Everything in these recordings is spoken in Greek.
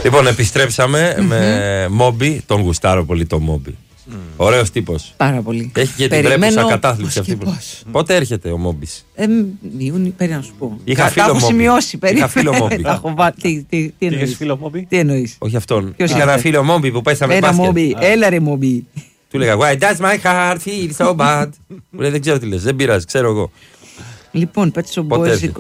Λοιπόν, επιστρέψαμε με Μόμπι. Τον γουστάρω πολύ τον Μόμπι. Ωραίος τύπος. Πάρα πολύ. Έχει και την τρέπουσα κατάθλιψη αυτή. Πότε έρχεται ο Μόμπις? Ιούνιο, περί να σου πω. Είχα φίλο Μόμπι. Σημειώσει, Είχα φίλο Μόμπι. Τι εννοείς? Όχι αυτόν. Είχα ένα φίλο Μόμπι που πέσαμε μπάσκετ. Έλα ρε Μόμπι. Του λέγα Why does my heart feel so bad? Μου λέει δεν ξέρω τι λες, δεν πειράζει, ξέρω εγώ. Λοιπόν, Pet Shop Boys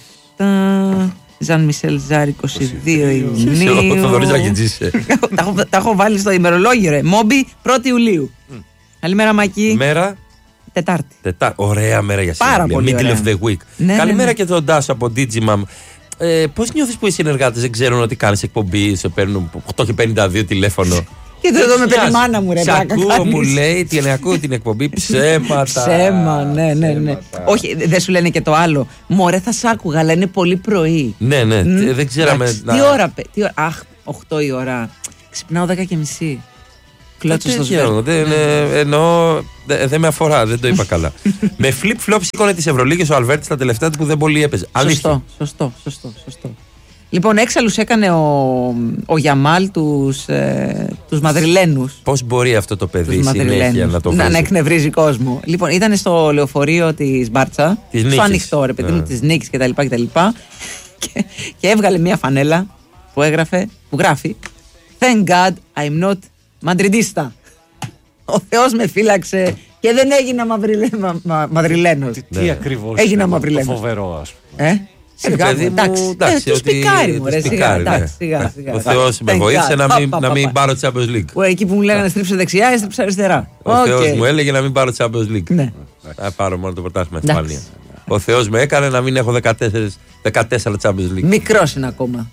27, Ζαν Μισελ Ζάρ 22 Ιουνίου. Ο Θοδωρής Ρακετζής. Τα έχω βάλει στο ημερολόγιο ρε. Μόμπι 1η Ιουλίου. Καλημέρα Μάκη. Μέρα Τετάρτη. Ωραία μέρα για Πάρα σήμερα. πολύ Middle ωραία. of the week. Καλημέρα και τον Τάσο από Digimam. Πώς νιώθεις που οι συνεργάτες δεν ξέρουν ότι κάνεις εκπομπή, σε παίρνουν 8 και 52 τηλέφωνο? Και εδώ με παιδί μάνα μου ρε. Σ' ακούω, μου λέει, ακούω την εκπομπή, ψέματα. Ψέμα, ναι. Όχι, δεν σου λένε και το άλλο. Μωρέ θα σ' άκουγα, αλλά είναι πολύ πρωί. Ναι, δεν ξέραμε. Τι ώρα, αχ, 8 η ώρα. Ξυπνάω 10:30. Κλώτσο στο σβέρ. Εννοώ, δεν με αφορά, δεν το είπα καλά. Με flip-flop σήκωνε τις Ευρωλίγες ο Αλβέρτης τα τελευταία του που δεν πολύ έπαιζε. Σωστό. Λοιπόν, έξαλλους έκανε ο Γιαμάλ τους Μαδριλένους. Πώς μπορεί αυτό το παιδί συνέχεια να το βρει? Να εκνευρίζει κόσμο. Λοιπόν, ήταν στο λεωφορείο της Μπάρτσα, στο ανοιχτό ρε παιδί μου, της Νίκης κτλ. Και έβγαλε μια φανέλα που γράφει Thank God I'm not Madridista. Ο Θεός με φύλαξε και δεν έγινα Μαδριλένος. Τι ακριβώς έγινα το Μαδριλένος. φοβερό, ας πούμε. Εντάξει, το σπικάρι μου, ρε, σιγά. Ο Θεός με βοήθησε να μην πάρω Champions League. Εκεί που μου λέγανε στρίψε δεξιά, έστριψε αριστερά. Ο Θεός μου έλεγε να μην πάρω Champions League. Ναι. Θα πάρω μόνο το πρωτάθλημα της Ισπανίας. Ο Θεός με έκανε να μην έχω 14 Champions League. Μικρός είναι ακόμα.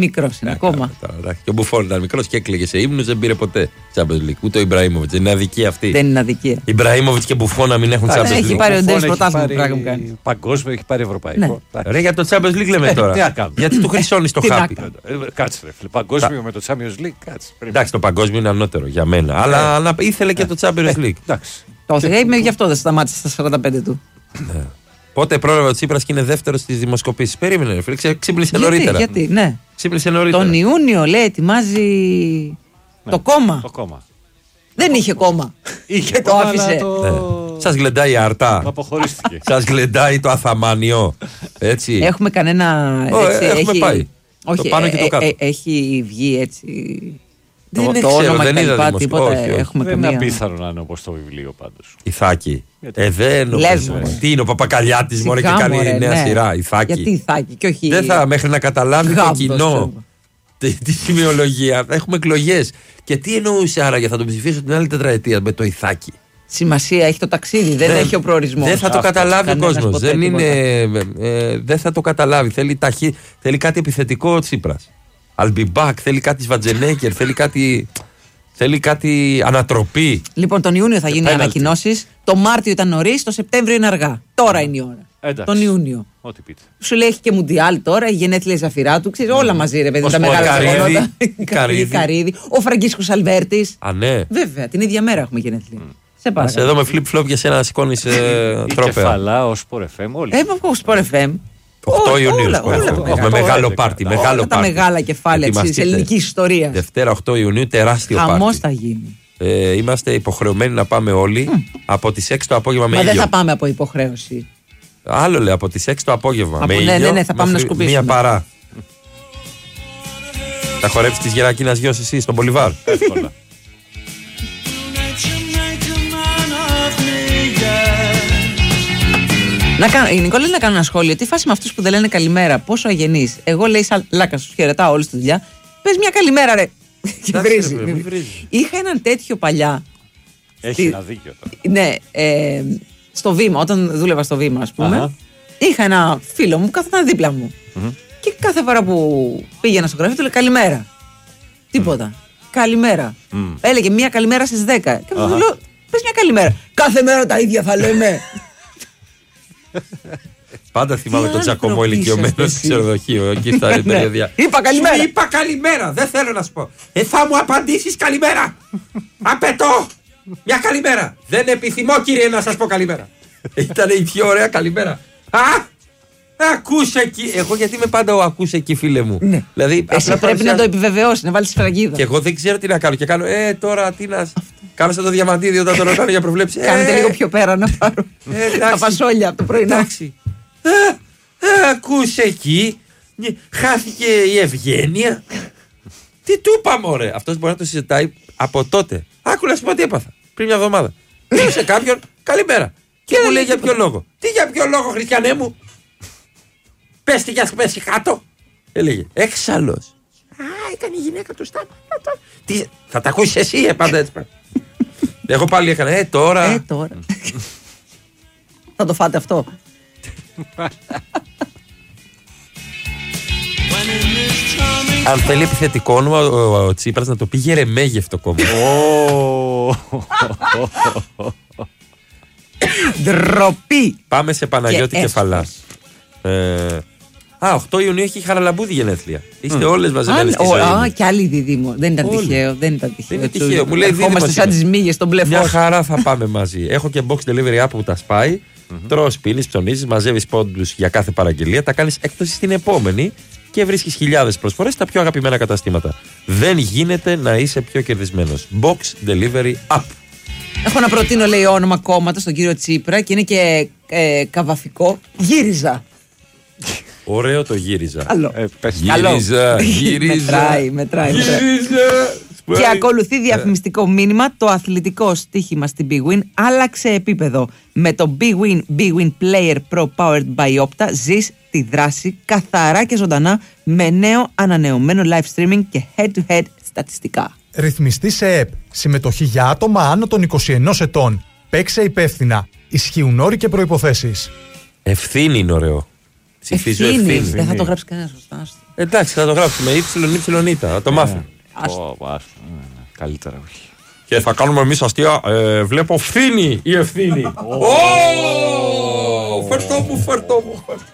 Και ο Μπουφόν ήταν μικρός και έκλαιγε σε ύμνους, δεν πήρε ποτέ Champions League. Ούτε ο Ιμπραήμοβιτς. Είναι αδικία αυτή. Δεν είναι αδικία. Ιμπραήμοβιτς και Μπουφόν να μην έχουν Champions League. Έχει πάρει ο Ντέβις πρωτάθλημα που πράγμα μου κάνει. Παγκόσμιο, έχει πάρει ευρωπαϊκό. Ρε για το Champions League λέμε τώρα. Γιατί του χρυσώνεις το χάπι? Κάτσε ρε φίλε. Παγκόσμιο με το Champions League, κάτσε. Εντάξει, το παγκόσμιο είναι ανώτερο για μένα. Αλλά ήθελε και το Champions League. Το είμαι γι' αυτό δεν σταμάτησε στα 45 του. Πότε πρόλαβε ο Τσίπρας και είναι δεύτερος στις δημοσκοπήσεις? Περίμενε, φίλε, ξύπνησε νωρίτερα. Γιατί, ναι. Ξύπνησε νωρίτερα. Τον Ιούνιο, λέει, ετοιμάζει το κόμμα. Δεν είχε κόμμα. Είχε το άφησε. Σας γλεντάει η αρτά. Αποχωρίστηκε. Σας γλεντάει το αθαμάνιο. Έτσι. Έχουμε κανένα. Έχουμε πάει. Όχι, το πάνω και το κάτω. Έχει βγει έτσι. Δεν ξέρω, δεν είδα δημοσκοπήσεις. Δεν είναι απίθανο να είναι όπως το βιβλίο πάντως. Ιθάκη. Δεν νομίζω. Τι είναι ο Παπακαλιάτης μωρέ και κάνει νέα σειρά. Ιθάκη. Γιατί Ιθάκη και όχι. Δεν θα μέχρι να καταλάβει το κοινό τη σημειολογία. Έχουμε εκλογές. Και τι εννοούσε άραγε, θα τον ψηφίσω την άλλη τετραετία με το Ιθάκη? Σημασία έχει το ταξίδι, δεν έχει ο προορισμός. Δεν θα το καταλάβει ο κόσμος. Δεν θα το καταλάβει. Θέλει κάτι επιθετικό ο Τσίπρας. I'll be back, θέλει κάτι Σβατζενέκερ, θέλει κάτι ανατροπή. Λοιπόν, τον Ιούνιο θα γίνουν οι ανακοινώσεις. Το Μάρτιο ήταν νωρίς, το Σεπτέμβριο είναι αργά. Τώρα είναι η ώρα. Εντάξει. Τον Ιούνιο. Ό,τι πείτε. Σου λέει έχει και Μουντιάλ τώρα, η γενέθλια Ζαφυρά του, ξέρεις, όλα μαζί ρε παιδί. Τα μεγάλα Καρύδι. Ο Φραγκίσκος Αλβέρτης. Α, ναι. Βέβαια, την ίδια μέρα έχουμε γενέθλια. Σε παρακαλώ. Εδώ με flip-flop για σένα να σηκώνεις τρόπαια. Η Κεφαλά, ο Sport FM, όλοι. Ο Sport FM. 8 Ιουνίου. Έχουμε μεγάλο πάρτι. Τα μεγάλα κεφάλαια της ελληνικής ιστορίας. Δευτέρα 8 Ιουνίου, τεράστιο πάρτι. Χαμός θα γίνει. Είμαστε υποχρεωμένοι να πάμε όλοι από τις 6 το απόγευμα με ήλιο. Μα δεν θα πάμε από υποχρέωση. Άλλο λέει, από τις 6 το απόγευμα με ήλιο. Ναι, θα πάμε να σκουπίσουμε. Μία παρά. Θα χορέψεις τις Γερακίνας γιος εσύ στον Μπολιβάρ? Εύκολα. Η Νικόλα να κάνω ένα σχόλιο. Τι φάση με αυτούς που δεν λένε καλημέρα, πόσο αγενείς. Εγώ λέει σαν λάκα σου χαιρετάω όλη τη δουλειά. Πες μια καλημέρα ρε. Και βρίζει. Είχα έναν τέτοιο παλιά. Έχει ένα δίκιο τώρα. Ναι, στο Βήμα, όταν δούλευα στο Βήμα ας πούμε. Είχα ένα φίλο μου, καθόταν δίπλα μου. Και κάθε φορά που πήγαινα στο γραφείο του λέει καλημέρα. Τίποτα. Καλημέρα. Έλεγε μια καλημέρα στις 10. Και μου λέω, πες μια καλημέρα. Κάθε μέρα τα ίδια θα λέμε. Πάντα θυμάμαι τον Τζακωμό ηλικιωμένο στο ξενοδοχείο. Εκεί στα περιοδιά. Είπα καλημέρα. Είπα καλημέρα. Δεν θέλω να σου πω. Θα μου απαντήσεις καλημέρα. Απαιτώ μια καλημέρα. Δεν επιθυμώ κύριε να σας πω καλημέρα. Ήταν η πιο ωραία καλημέρα. Ακούσε εκεί. Εγώ γιατί είμαι πάντα ο ακούσε εκεί, φίλε μου. Ναι. Δηλαδή, εσύ πρέπει να το επιβεβαιώσει, να βάλει σφραγίδα. Και εγώ δεν ξέρω τι να κάνω. Και κάνω, τώρα τι να. Κάνω σαν το Διαμαντίδη όταν το ρωτάνε για προβλέψεις. Κάνετε λίγο πιο πέρα να πάρω τα φασόλια από το πρωινό. Εντάξει. Ακούσε εκεί. Χάθηκε η ευγένεια. Τι του είπαμε, ωραία. Αυτός μπορεί να το συζητάει από τότε. Άκου να σου πω τι έπαθα. Πριν μια εβδομάδα. Λέω σε κάποιον, καλημέρα. Και μου λέει για ποιο λόγο. Τι για ποιο λόγο, Χριστιανέ μου. Πες τι για πέσει κάτω. Έλεγε, έξαλλος. Έκανε η γυναίκα του στάμα. Τι, θα τα ακούσεις εσύ, πάντα έτσι. Εγώ πάλι έκανα, τώρα. Θα το φάτε αυτό. Αν θέλει επιθετικό όνομα ο Τσίπρας να το πει Γερεμέγευτο κόμμα. Ντροπή. Πάμε σε Παναγιώτη Κεφαλά. 8 Ιουνίου έχει η Χαραλαμπούδη γενέθλια. Είστε όλες μαζεμένες στη ζωή. Και άλλοι δίδυμο. Δεν ήταν τυχαίο. Δεν ήταν τυχαίο. Μου λέει δίδυμο. Σαν τις μύγες στον μπλε φως. Μια χαρά θα πάμε μαζί. Έχω και box delivery app που τα σπάει. Τρως, πίνεις, ψωνίζεις, μαζεύεις πόντους για κάθε παραγγελία. Τα κάνεις έκπτωση στην επόμενη και βρίσκεις χιλιάδες προσφορές στα πιο αγαπημένα καταστήματα. Δεν γίνεται να είσαι πιο κερδισμένος. Box delivery app. Έχω να προτείνω, λέει, όνομα κόμματα στον κύριο Τσίπρα και είναι και καβαφικό. Γύριζα. Ωραίο το γύριζα. Γύριζα. Μετράει. Και ακολουθεί διαφημιστικό μήνυμα. Το αθλητικό στοίχημα στην Big Win άλλαξε επίπεδο. Με το Big Win Player Pro Powered by Opta ζεις τη δράση καθαρά και ζωντανά με νέο ανανεωμένο live streaming και head-to-head στατιστικά. Ρυθμιστή σε ΕΠ. Συμμετοχή για άτομα άνω των 21 ετών. Παίξε υπεύθυνα. Ισχύουν όροι και προϋποθέσεις. Ευθύνη είναι ωραίο. Ψηφίζω ευθύνη. Δεν θα το γράψει κανένα σωστά. Εντάξει, θα το γράψουμε. Y. Θα το μάθουμε. Καλύτερα όχι. Και θα κάνουμε εμείς αστεία. Βλέπω ευθύνη η ευθύνη. Φερτό μου.